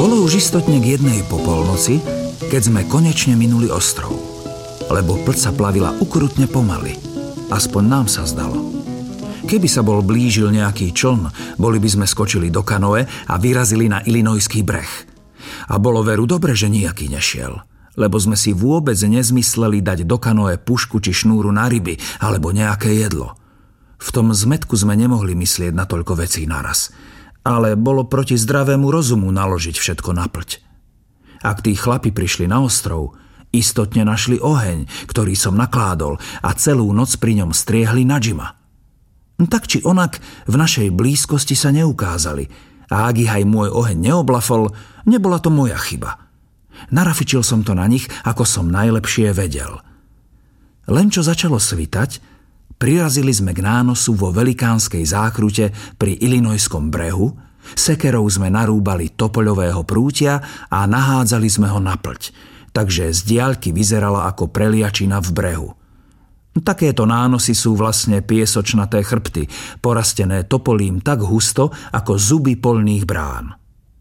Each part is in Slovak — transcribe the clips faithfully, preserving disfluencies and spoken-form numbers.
Bolo už istotne k jednej po polnoci, keď sme konečne minuli ostrov, lebo plť sa plavila ukrutne pomaly. Aspoň nám sa zdalo. Keby sa bol blížil nejaký čln, boli by sme skočili do kanoe a vyrazili na Illinoiský breh. A bolo veru dobre, že nejaký nešiel, lebo sme si vôbec nezmysleli dať do kanoe pušku či šnúru na ryby alebo nejaké jedlo. V tom zmätku sme nemohli myslieť na toľko vecí naraz, ale bolo proti zdravému rozumu naložiť všetko na plť. Ak tí chlapi prišli na ostrov, istotne našli oheň, ktorý som nakládol, a celú noc pri ňom striehli na Jima. Tak či onak v našej blízkosti sa neukázali, a ak ich aj môj oheň neoblafol, nebola to moja chyba. Narafičil som to na nich, ako som najlepšie vedel. Len čo začalo svitať, prirazili sme k nánosu vo velikánskej zákrute pri Illinoiskom brehu, sekerou sme narúbali topoľového prútia a nahádzali sme ho na plť, takže z diaľky vyzerala ako preliačina v brehu. Takéto nánosy sú vlastne piesočnaté chrbty, porastené topolím tak husto ako zuby poľných brán.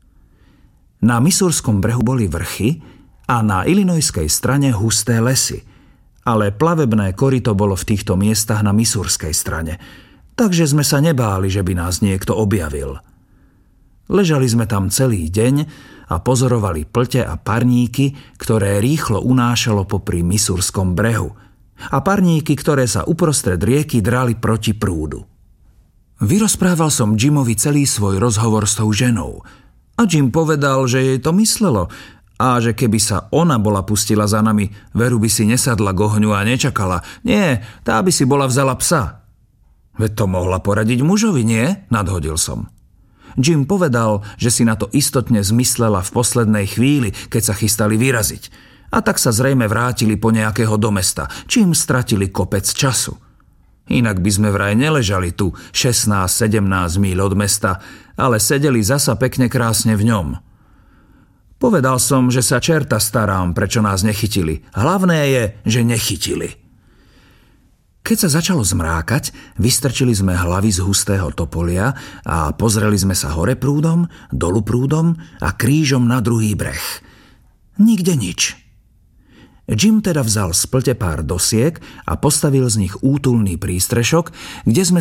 Na Missourskom brehu boli vrchy a na Illinoiskej strane husté lesy, ale plavebné koryto bolo v týchto miestach na Missourskej strane, takže sme sa nebáli, že by nás niekto objavil. Ležali sme tam celý deň a pozorovali pľte a parníky, ktoré rýchlo unášalo popri Missourskom brehu, a parníky, ktoré sa uprostred rieky drali proti prúdu. Vyrozprával som Jimovi celý svoj rozhovor s tou ženou a Jim povedal, že jej to myslelo a že keby sa ona bola pustila za nami, veru by si nesadla k ohňu a nečakala. Nie, tá by si bola vzala psa. Veď to mohla poradiť mužovi, nie? Nadhodil som. Jim povedal, že si na to istotne zmyslela v poslednej chvíli, keď sa chystali vyraziť. A tak sa zrejme vrátili po nejakého do mesta, čím stratili kopec času. Inak by sme vraj neležali tu šestnásť sedemnásť míľ od mesta, ale sedeli zasa pekne krásne v ňom. Povedal som, že sa čerta starám, prečo nás nechytili. Hlavné je, že nechytili. Keď sa začalo zmrákať, vystrčili sme hlavy z hustého topolia a pozreli sme sa hore prúdom, dolu prúdom a krížom na druhý breh. Nikde nič. Jim teda vzal z pľte pár dosiek a postavil z nich útulný prístrešok, kde sme